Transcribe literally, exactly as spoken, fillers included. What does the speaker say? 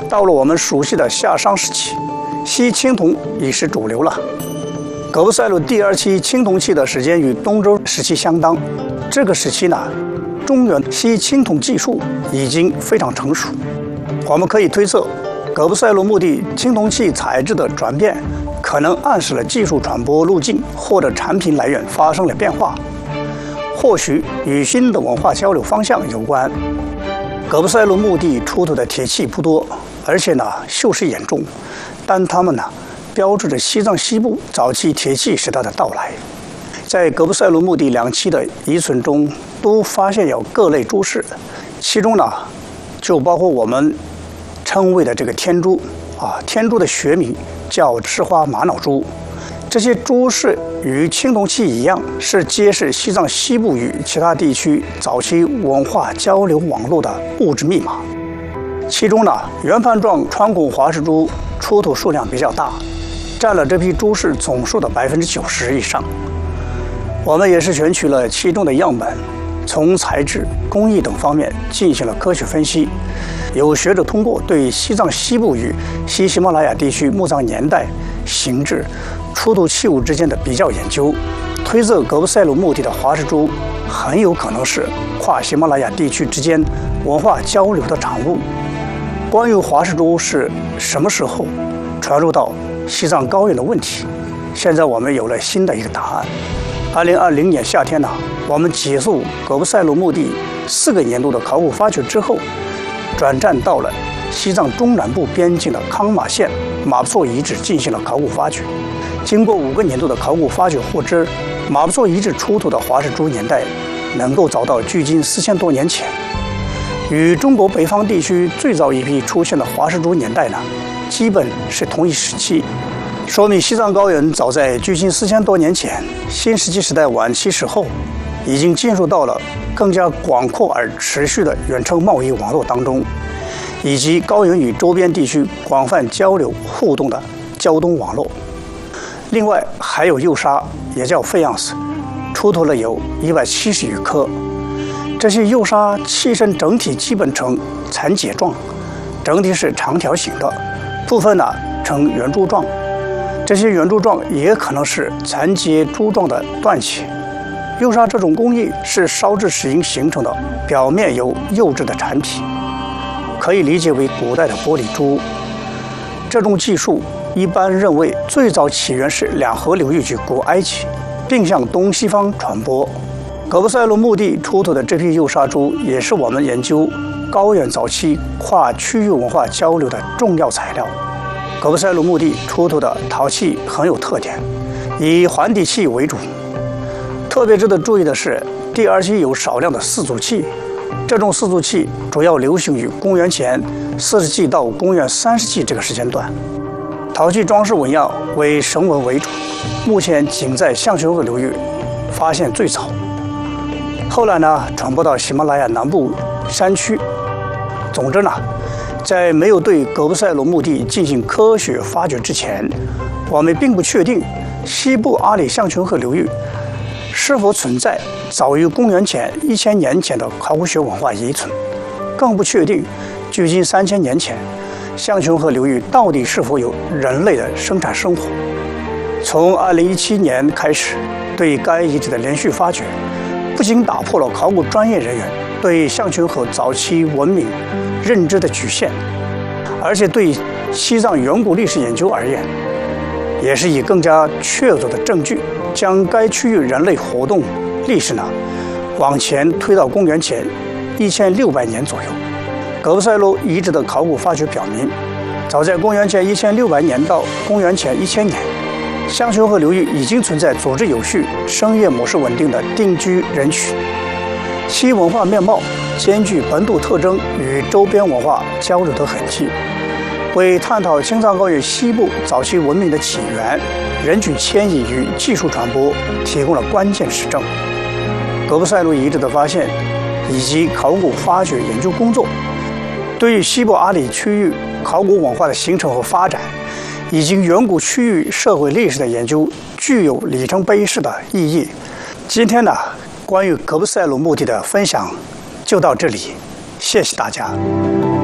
到了我们熟悉的夏商时期，锡青铜已是主流了。葛布塞路第二期青铜器的时间与东周时期相当，这个时期呢，中原锡青铜技术已经非常成熟。我们可以推测，葛布塞路墓地青铜器材质的转变，可能暗示了技术传播路径或者产品来源发生了变化，或许与新的文化交流方向有关。葛布塞路墓地出土的铁器不多，而且呢锈蚀严重，但它们呢标志着西藏西部早期铁器时代的到来。在葛布塞路墓地两期的遗存中，都发现有各类珠饰，其中呢就包括我们称谓的这个天珠啊，天珠的学名叫赤花玛瑙珠。这些珠饰与青铜器一样，是揭示西藏西部与其他地区早期文化交流网络的物质密码。其中呢，圆盘状穿孔华氏珠出土数量比较大，占了这批珠饰总数的百分之九十以上。我们也是选取了其中的样本，从材质、工艺等方面进行了科学分析。有学者通过对西藏西部与西喜马拉雅地区墓葬年代、形制、出土器物之间的比较研究，推测葛布塞路墓地的华氏珠很有可能是跨喜马拉雅地区之间文化交流的产物。关于华氏珠是什么时候传入到西藏高原的问题，现在我们有了新的一个答案。二零二零年夏天呢，我们结束葛布塞路墓地四个年度的考古发掘之后，转战到了西藏中南部边境的康马县马布措遗址进行了考古发掘。经过五个年度的考古发掘获知，马布措遗址出土的华氏珠年代能够找到距今四千多年前，与中国北方地区最早一批出现的华氏珠年代呢，基本是同一时期，说明西藏高原早在距今四千多年前，新石器时代晚期时候，已经进入到了更加广阔而持续的远程贸易网络当中，以及高原与周边地区广泛交流互动的交通网络。另外还有釉砂，也叫费昂斯，出土了有一百七十余颗。这些釉砂器身整体基本呈残结状，整体是长条形的，部分呢呈圆柱状。这些圆柱状也可能是残结珠状的断切。釉砂这种工艺是烧制石英形成的，表面有釉质的产品，可以理解为古代的玻璃珠。这种技术一般认为最早起源是两河流域及古埃及，并向东西方传播。葛布塞路墓地出土的这批釉砂珠，也是我们研究高原早期跨区域文化交流的重要材料。葛布塞路墓地出土的陶器很有特点，以环底器为主。特别值得注意的是，第二期有少量的四足器，这种四足器主要流行于公元前四世纪到公元三世纪这个时间段。陶器装饰纹样为绳纹为主，目前仅在象雄河流域发现最早，后来呢传播到喜马拉雅南部山区。总之呢，在没有对葛布塞路墓地进行科学发掘之前，我们并不确定西部阿里象雄河流域是否存在早于公元前一千年前的考古学文化遗存，更不确定距今三千年前象雄河流域到底是否有人类的生产生活。从二零一七年开始，对该遗址的连续发掘，不仅打破了考古专业人员对象雄河早期文明认知的局限，而且对西藏远古历史研究而言，也是以更加确凿的证据，将该区域人类活动历史呢往前推到公元前一千六百年左右。葛布塞路遗址的考古发掘表明，早在公元前一千六百年到公元前一千年，象雄河流域已经存在组织有序、生业模式稳定的定居人群，其文化面貌兼具本土特征与周边文化交流的痕迹，为探讨青藏高原西部早期文明的起源、人群迁移与技术传播提供了关键实证。葛布塞路遗址的发现以及考古发掘研究工作，对于西部阿里区域考古文化的形成和发展，以及远古区域社会历史的研究，具有里程碑式的意义。今天呢，关于葛布塞路墓地的分享就到这里，谢谢大家。